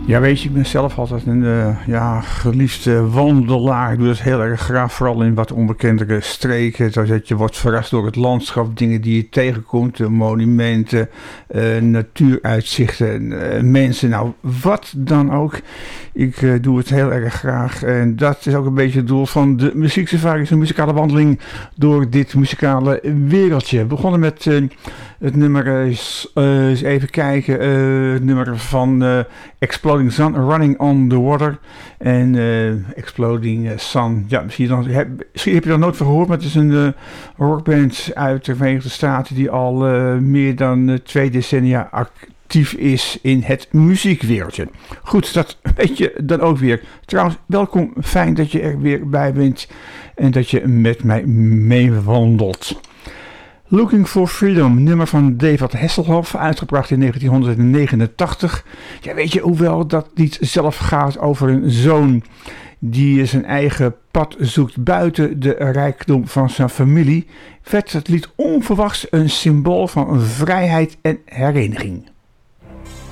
Ja, weet je, ik ben zelf altijd een geliefde wandelaar. Ik doe dat heel erg graag, vooral in wat onbekendere streken. Zodat je wordt verrast door het landschap, dingen die je tegenkomt, monumenten, natuuruitzichten, mensen, nou wat dan ook. Ik doe het heel erg graag en dat is ook een beetje het doel van de muzieksafari, een muzikale wandeling door dit muzikale wereldje. We begonnen met het nummer, eens even kijken, het nummer van Exploding Sun, Running on the Water. En Exploding Sun, ja, misschien heb je er nooit van gehoord, maar het is een rockband uit de Verenigde Staten die al meer dan 2 decennia actief is in het muziekwereldje. Goed, dat weet je dan ook weer. Trouwens, welkom, fijn dat je er weer bij bent en dat je met mij meewandelt. Looking for Freedom, nummer van David Hasselhoff, uitgebracht in 1989. Ja, weet je, hoewel dat lied zelf gaat over een zoon die zijn eigen pad zoekt buiten de rijkdom van zijn familie, werd het lied onverwachts een symbool van vrijheid en hereniging.